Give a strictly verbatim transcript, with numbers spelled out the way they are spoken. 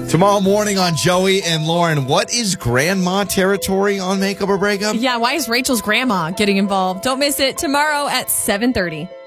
Tomorrow morning on Joey and Lauren, what is grandma territory on Makeup or Breakup? Yeah, why is Rachel's grandma getting involved? Don't miss it tomorrow at seven thirty.